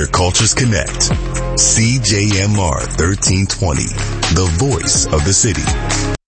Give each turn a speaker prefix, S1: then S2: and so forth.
S1: where cultures connect. CJMR 1320, the voice of the city.